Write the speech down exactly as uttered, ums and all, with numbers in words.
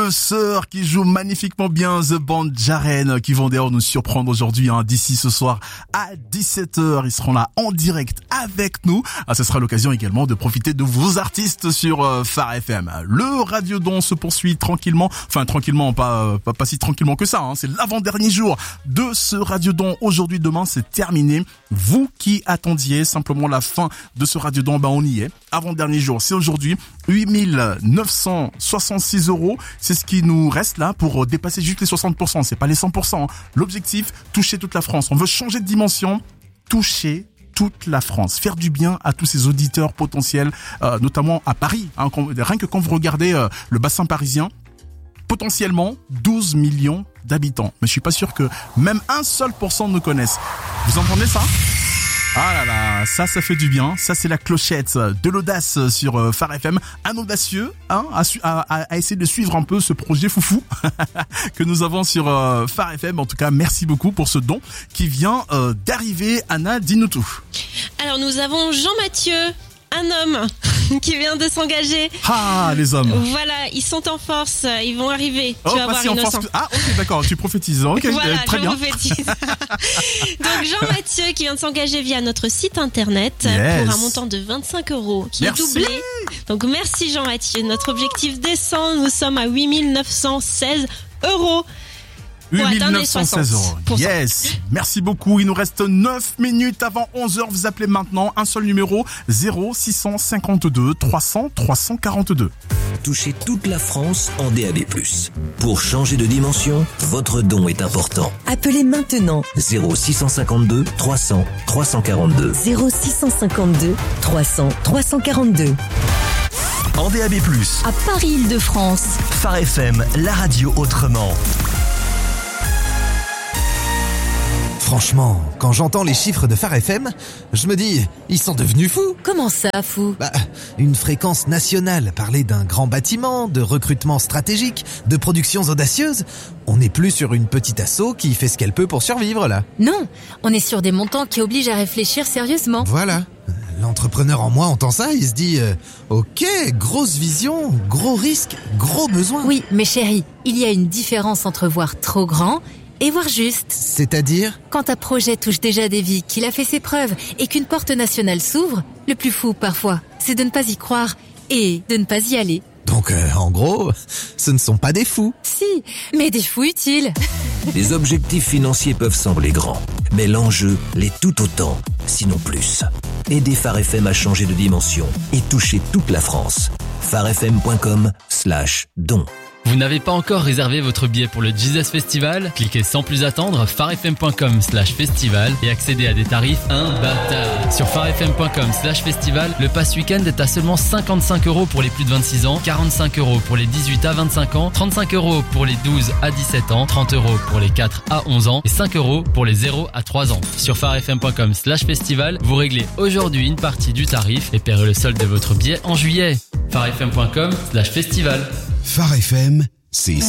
deux sœurs qui jouent magnifiquement bien, The Band Jaren, qui vont d'ailleurs nous surprendre aujourd'hui, hein, d'ici ce soir à dix-sept heures. Ils seront là en direct avec nous. Ah, ce sera l'occasion également de profiter de vos artistes sur euh, Phare F M. Le Radiodon se poursuit tranquillement, enfin tranquillement, pas, pas, pas si tranquillement que ça, hein. C'est l'avant-dernier jour de ce Radiodon. Aujourd'hui, demain, c'est terminé. Vous qui attendiez simplement la fin de ce Radiodon, ben on y est. Avant-dernier jour, c'est aujourd'hui. huit mille neuf cent soixante-six euros, c'est ce qui nous reste là pour dépasser juste les soixante pour cent, c'est pas les cent pour cent. L'objectif, toucher toute la France. On veut changer de dimension, toucher toute la France, faire du bien à tous ces auditeurs potentiels, euh, notamment à Paris. Hein, quand, rien que quand vous regardez euh, le bassin parisien, potentiellement douze millions d'habitants. Mais je suis pas sûr que même un seul pour cent nous connaissent. Vous entendez ça ? Ah là là, ça, ça fait du bien. Ça, c'est la clochette de l'audace sur Phare F M. Un audacieux, hein, à, à, à essayer de suivre un peu ce projet foufou que nous avons sur euh, Phare F M. En tout cas, merci beaucoup pour ce don qui vient euh, d'arriver. Anna, dis-nous tout. Alors, nous avons Jean-Mathieu, un homme qui vient de s'engager. Ah, les hommes. Voilà, ils sont en force, ils vont arriver. Oh, tu vas pas voir si en Innocent. force. Ah, ok, d'accord, tu prophétises. Ok, voilà, très je bien. prophétise. Donc Jean-Mathieu qui vient de s'engager via notre site internet Yes. pour un montant de vingt-cinq euros qui Merci. est doublé. Donc merci Jean-Mathieu. Notre objectif descend, nous sommes à huit mille neuf cent seize euros. huit mille neuf cent seize euros. Yes. Merci beaucoup. Il nous reste neuf minutes avant onze heures. Vous appelez maintenant un seul numéro, zéro six cent cinquante-deux trois cents trois cent quarante-deux. Touchez toute la France en D A B plus. Pour changer de dimension, votre don est important. Appelez maintenant zéro six cent cinquante-deux trois cents trois cent quarante-deux. zéro six cent cinquante-deux trois cents trois cent quarante-deux. En D A B plus, À Paris-Île-de-France. Phare F M, la radio autrement. Franchement, quand j'entends les chiffres de Phare F M, je me dis, ils sont devenus fous. Comment ça, fou? Bah, une fréquence nationale, parler d'un grand bâtiment, de recrutement stratégique, de productions audacieuses. On n'est plus sur une petite asso qui fait ce qu'elle peut pour survivre, là. Non, on est sur des montants qui obligent à réfléchir sérieusement. Voilà. L'entrepreneur en moi entend ça, il se dit, euh, ok, grosse vision, gros risque, gros besoin. Oui, mais chérie, il y a une différence entre voir trop grand et voir juste. C'est-à-dire? Quand un projet touche déjà des vies, qu'il a fait ses preuves et qu'une porte nationale s'ouvre, le plus fou parfois, c'est de ne pas y croire et de ne pas y aller. Donc, euh, en gros, ce ne sont pas des fous. Si, mais des fous utiles. Les objectifs financiers peuvent sembler grands, mais l'enjeu l'est tout autant, sinon plus. Aidez Phare F M à changer de dimension et toucher toute la France. pharefm.com slash don. Vous n'avez pas encore réservé votre billet pour le Jesus Festival? Cliquez sans plus attendre pharefm.com slash festival et accédez à des tarifs imbattables. Sur pharefm.com slash festival, le pass week-end est à seulement cinquante-cinq euros pour les plus de vingt-six ans, quarante-cinq euros pour les dix-huit à vingt-cinq ans, trente-cinq euros pour les douze à dix-sept ans, trente euros pour les quatre à onze ans et cinq euros pour les zéro à trois ans. Sur pharefm.com slash festival, vous réglez aujourd'hui une partie du tarif et paierez le solde de votre billet en juillet. pharefm.com slash festival. Phare F M, c'est